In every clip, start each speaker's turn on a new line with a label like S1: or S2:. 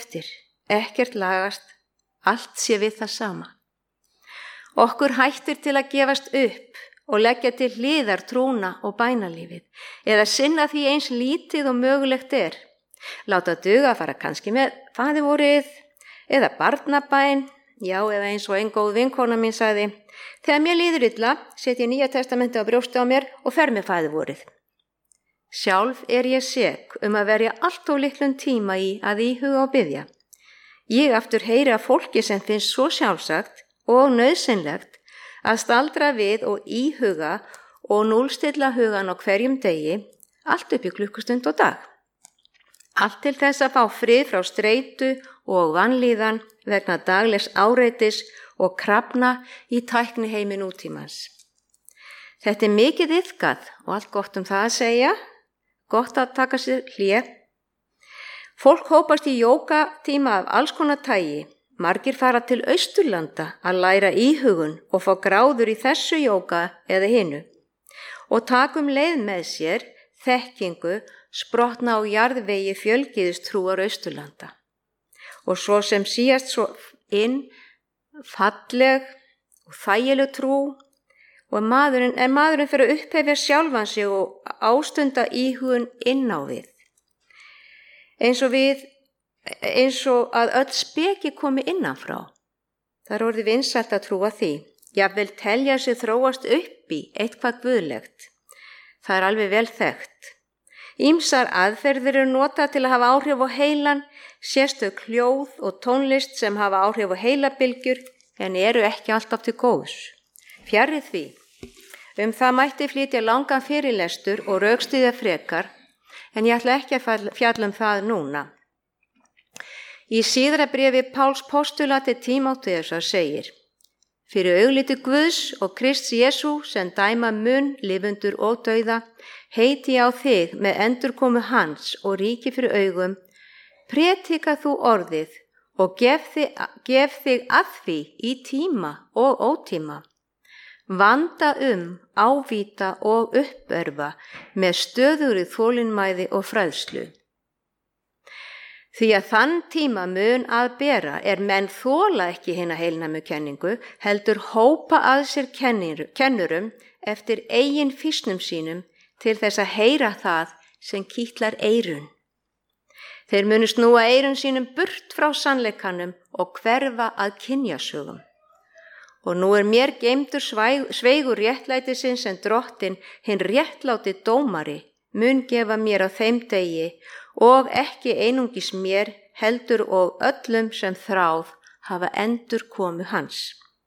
S1: eftir, ekkert lagast, allt sé við það sama. Okkur hættir til að gefast upp og leggja til hliðar trúna og bænalífið, eða sinna því eins lítið og mögulegt er. Láta duga að fara kannski með faðirvorið, eða barnabæn, já, eða eins og ein góð vinkona mín sagði, þegar mér líður illa, set ég Nýja testamenti á brjósti á mér og fer með faðirvorið. Sjálf er ég sek að verja allt of litlum tíma í að íhuga og biðja. Ég aftur heyri af fólki sem finnst svo sjálfsagt og nauðsynlegt að staldra við og íhuga og núllstilla hugan á hverjum degi, allt upp í klukkustund og dag. Allt til þess að fá frið frá streitu og vanlíðan vegna daglegs áreitis og krafna í tækniheimi nútímans. Þetta er mikið iðkað og allt gott það að segja, gott að taka sér hlé. Fólk hópast í jógatíma af alls konar tagi. Margir fara til Austurlanda að læra íhugun og fá gráður í þessu jóga eða hinu. Og taka leið með sér þekkingu sprottna á jarðvegi fjölgyðistrúar Austurlanda. Og svo sem síast svo inn falleg og þægileg trú og maðurinn fyrir að upphefja sjálfan sig og ástunda íhugun inn á við. Eins og að öll speki komi innanfrá. Það er orðið vinsælt að trúa því. Jafnvel telja sig þróast upp í eitthvað guðlegt. Það er alveg vel þekkt. Ýmsar aðferðir eru notað til að hafa áhrif á heilan, sérstök hljóð og tónlist sem hafa áhrif á heilabylgjur en eru ekki alltaf til góðs. Fjarri því. Það mætti flytja langan fyrirlestur og rökstyðja frekar, en ég ætla ekki að fjalla það núna. Í síðara bréfi Páls postula til Tímóteusar segir: Fyrir augliti Guðs og Krists Jesú sem dæma mun, lifendur og dauða, heiti ég á þig með endurkomu hans og ríki fyrir augum, prétika þú orðið og gef þig að því í tíma og ótíma. Vanda ávíta og uppörfa með stöðugri þolinmæði og fræðslu. Því að þann tíma mun að bera menn þola ekki hina heilnæmu kenningu, heldur hópa að sér kennurum eftir eigin fýsnum sínum til þess að heyra það sem kitlar eyrun. Þeir munu snúa eyrun sínum burt frá sannleikanum og hverfa að kynjasögum. Og nú mér geymdur sveigur réttlætisins en Drottinn, hinn réttláti dómari, mun gefa mér á þeim degi og ekki einungis mér, heldur og öllum sem þráð hafa endurkomu hans.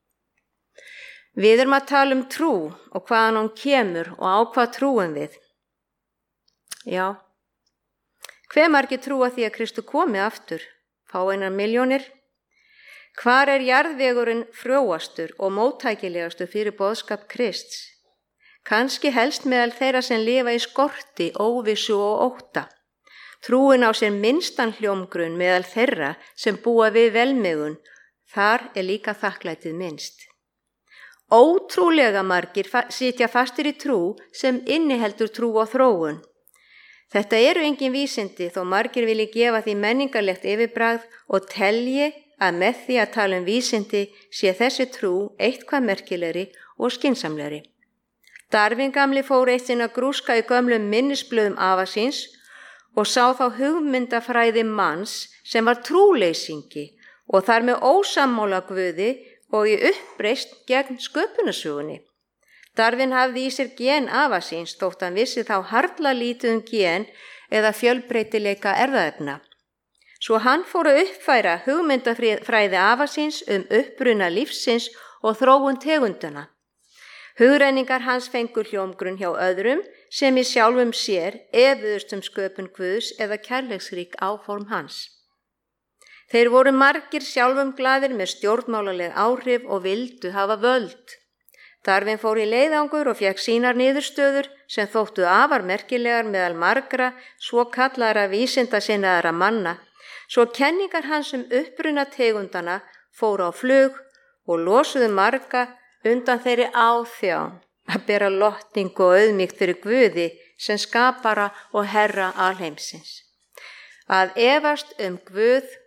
S1: Við að tala trú og hvaðan hún kemur og á hvað trúum við. Já, hve margir trúa því að Kristu komi aftur? Fáeinar milljónir? Hvar jarðvegurinn frjóastur og móttækilegastur fyrir boðskap Krists? Kannski helst meðal þeirra sem lifa í skorti, óvissu og ótta. Trúin á sér minnstan hljómgrunn meðal þeirra sem búa við velmegun, þar líka þakklætið minnst. Ótrúlega margir sitja fastir í trú sem inniheldur trú á þróun. Þetta eru engin vísindi þó margir vilji gefa því menningarlegt yfirbragð og telji að með því að tala vísindi sé þessi trú eitthvað merkilegri og skynsamlegri. Darwin gamli fór eitt sinn að grúska í gömlum minnisblöðum afa síns og sá þá hugmyndafræði manns sem var trúleysingi og þar með ósammála Guði og í uppreisn gegn sköpunarsögunni. Darwin hafði í sér gen afa síns þótt hann vissi þá harla lítið gen eða fjölbreytileika erfðaefna. Svo hann fór að uppfæra hugmyndafræði afa síns uppruna lífsins og þróun tegundana. Hugrenningar hans fengu hljómgrunn hjá öðrum sem í sjálfum sér efuðust sköpun Guðs eða kærleiksrík áform hans. Þeir voru margir sjálfum glaðir með stjórnmálaleg áhrif og vildu hafa völd. Darwin fór í leiðangur og fékk sínar niðurstöður sem þóttu afar merkilegar meðal margra svo kallara vísindasinnaðra manna. Svo kenningar hans uppruna tegundana fóru á flug og losuðu marga undan þeirri áþján að bera lotningu og auðmýkt fyrir Guði sem skapara og herra alheimsins. Að efast Guð